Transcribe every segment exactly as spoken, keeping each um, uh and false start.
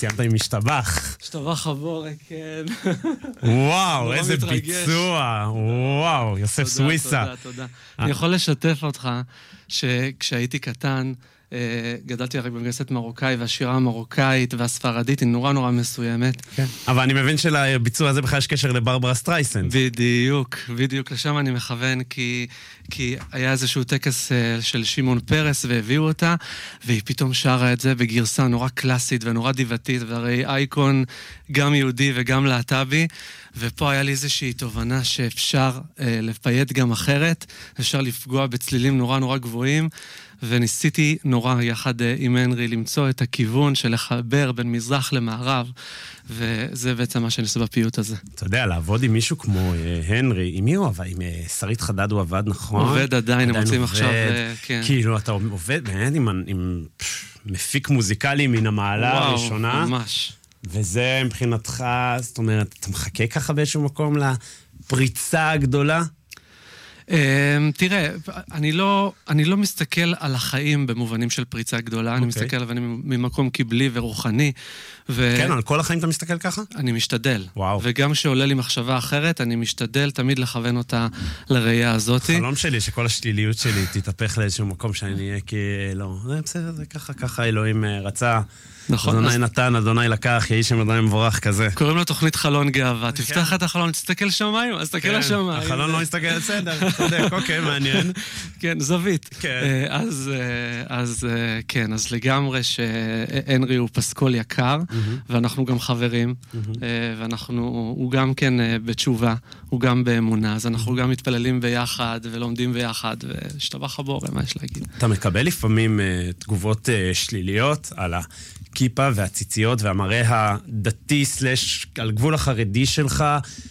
סיימת עם משתבח. משתבח הבורק, כן. וואו, איזה ביצוע. וואו, יוסף סוויסה. תודה, תודה. אני יכול לשתף אותך שכשהייתי קטן, גדלתי הרי במגייסת מרוקאי, והשירה המרוקאית והספרדית היא נורא נורא מסוימת. כן. אבל אני מבין שלביצוע הזה בכלל יש קשר לברברה סטרייסנד. בדיוק, בדיוק. לשם אני מכוון, כי, כי היה איזשהו טקס של שמעון פרס, והביאו אותה, והיא פתאום שרה את זה בגרסה נורא קלאסית ונורא דיבתית, והרי אייקון גם יהודי וגם להט"בי, ופה היה לי איזושהי תובנה שאפשר אה, לפייט גם אחרת, אפשר לפגוע בצלילים נורא נורא גבוהים, וניסיתי נורא יחד עם הנרי למצוא את הכיוון של לחבר בין מזרח למערב, וזה בעצם מה שאני עושה בפיוט הזה. אתה יודע, לעבוד עם מישהו כמו הנרי, עם מי הוא עבד? עם שרית חדד הוא עבד, נכון? עובד עדיין, הם רוצים עכשיו, כן. כאילו, אתה עובד באמת עם מפיק מוזיקלי מן המעלה הראשונה. וואו, ממש. וזה מבחינתך, זאת אומרת, אתה מחכה ככה באיזשהו מקום לפריצה הגדולה? תראה, אני לא, אני לא מסתכל על החיים במובנים של פריצה גדולה, אני מסתכל עליו ממקום קיבלי ורוחני. כן, על כל החיים אתה מסתכל ככה? אני משתדל. וואו. וגם שעולה לי מחשבה אחרת, אני משתדל תמיד לכוון אותה לראייה הזאת. החלום שלי שכל השליליות שלי תתהפך לאיזשהו מקום שאני אהיה כאילו, זה בסדר, זה ככה, ככה אלוהים רצה. נכון. אדוני נתן, אדוני לקח, יהי שם אדוני מבורך כזה. קוראים לו תוכנית חלון גאווה. תפתח את החלון, תסתכל שמיים, אז תסתכל לשמיים. החלון לא מסתכל, בסדר, צודק, אוקיי, מעניין. כן, זווית. אז כן, אז לגמרי שהנרי הוא פסקול יקר, ואנחנו גם חברים, ואנחנו, הוא גם כן בתשובה, הוא גם באמונה, אז אנחנו גם מתפללים ביחד, ולומדים ביחד, ושתבח הבורא, מה יש להגיד? אתה מקבל לפעמים תגובות שליליות על ה... כיפה והציציות והמראה הדתי סלש על גבול החרדי שלך,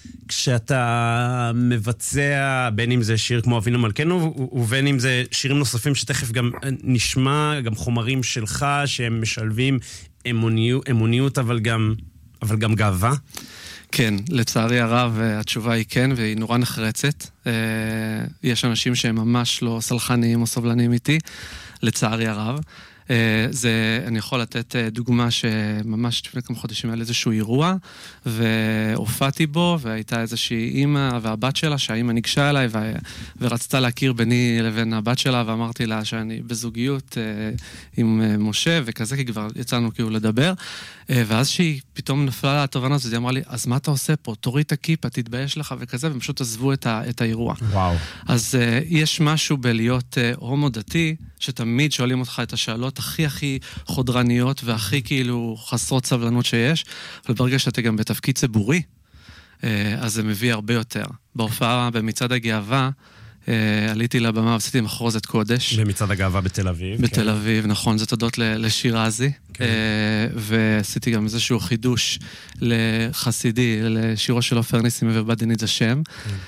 כשאתה מבצע, בין אם זה שיר כמו אבינו מלכנו, ובין אם זה שירים נוספים שתכף גם נשמע, גם חומרים שלך שהם משלבים אמוניות, אמוניות אבל גם, אבל גם גאווה? כן, לצערי הרב התשובה היא כן, והיא נורא נחרצת. יש אנשים שהם ממש לא סלחניים או סובלניים איתי, לצערי הרב. זה, אני יכול לתת דוגמה שממש לפני כמה חודשים היה איזשהו אירוע, והופעתי בו, והייתה איזושהי אימא והבת שלה, שהאימא ניגשה אליי, ו... ורצתה להכיר ביני לבין הבת שלה, ואמרתי לה שאני בזוגיות עם משה, וכזה, כי כבר יצאנו כאילו לדבר, ואז שהיא פתאום נפלה לה התובנה הזאת, היא אמרה לי, אז מה אתה עושה פה? תוריד את הכיפה, תתבייש לך וכזה, והם פשוט עזבו את, ה... את האירוע. וואו. אז יש משהו בלהיות הומו דתי, שתמיד שואלים אותך את השאלות הכי הכי חודרניות והכי כאילו חסרות סבלנות שיש, אבל ברגע שאתה גם בתפקיד ציבורי, אז זה מביא הרבה יותר. בהופעה במצעד הגאווה, עליתי לבמה ועשיתי מחרוזת קודש. במצעד הגאווה בתל אביב. בתל אביב, נכון, זה תודות לשירזי. ועשיתי גם איזשהו חידוש לחסידי, לשירו של עופר ניסים ובדינית השם.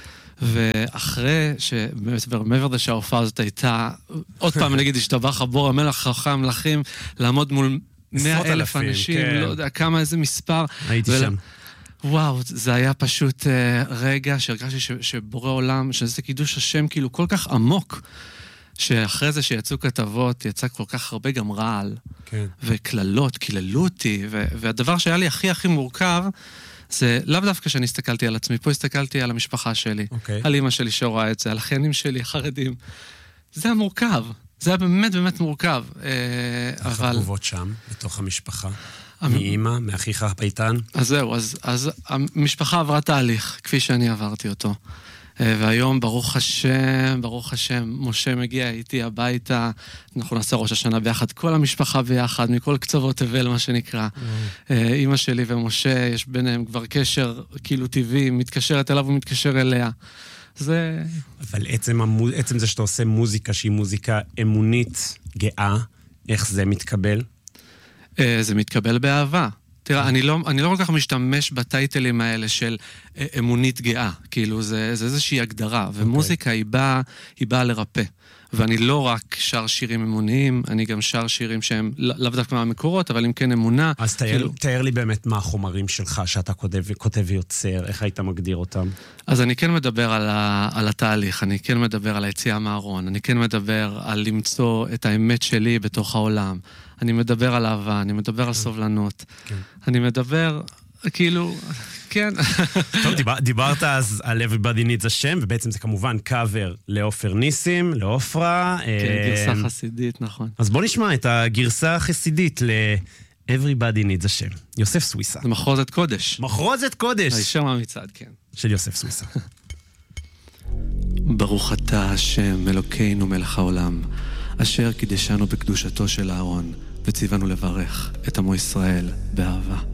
ואחרי שבאמת מעבר לזה שההופעה הזאת הייתה, עוד פעם נגיד השתבח הבור המלך חכם מלכים, לעמוד מול מאה אלף אנשים, לא יודע כמה איזה מספר. הייתי שם. וואו, זה היה פשוט רגע שהרגשתי שבורא עולם, שזה קידוש השם כאילו כל כך עמוק, שאחרי זה שיצאו כתבות, יצא כל כך הרבה גם רעל, וכללות, קיללו אותי, והדבר שהיה לי הכי הכי מורכב, זה לאו דווקא שאני הסתכלתי על עצמי, פה הסתכלתי על המשפחה שלי, okay. על אמא שלי שרואה את זה, על החיינים שלי, החרדים. זה היה מורכב, זה היה באמת באמת מורכב. איך אבל... התגובות שם, בתוך המשפחה? מאמא, מאחיך הביתן? אז זהו, אז, אז המשפחה עברה תהליך, כפי שאני עברתי אותו. והיום, ברוך השם, ברוך השם, משה מגיע איתי הביתה, אנחנו נעשה ראש השנה ביחד, כל המשפחה ביחד, מכל קצוות תבל, מה שנקרא. אמא שלי ומשה, יש ביניהם כבר קשר כאילו טבעי, מתקשרת אליו ומתקשר אליה. זה... אבל עצם, המוז... עצם זה שאתה עושה מוזיקה שהיא מוזיקה אמונית גאה, איך זה מתקבל? זה מתקבל באהבה. תראה, אני לא, אני לא כל כך משתמש בטייטלים האלה של אמונית גאה, כאילו זה, זה איזושהי הגדרה, ומוזיקה היא באה, היא באה לרפא. ואני לא רק שר שירים אמוניים, אני גם שר שירים שהם לאו דווקא מהמקורות, אבל אם כן אמונה. אז תאר, כאילו... תאר לי באמת מה החומרים שלך שאתה כותב, כותב ויוצר, איך היית מגדיר אותם? אז אני כן מדבר על, ה, על התהליך, אני כן מדבר על היציאה מהארון, אני כן מדבר על למצוא את האמת שלי בתוך העולם, אני מדבר על אהבה, אני מדבר על סובלנות, כן. אני מדבר, כאילו, כן. טוב, דיבר, דיברת אז על Everybody Needs a שם, ובעצם זה כמובן קאבר לעופר ניסים, לעופרה. כן, גרסה חסידית, נכון. אז בוא נשמע את הגרסה החסידית ל-Everybody Needs a שם. יוסף סוויסה. זה מחרוזת קודש. מחרוזת קודש. הישר מהמצעד, כן. של יוסף סוויסה. ברוך אתה השם, אלוקינו מלך העולם, אשר קידשנו בקדושתו של הארון, וציוונו לברך את עמו ישראל באהבה.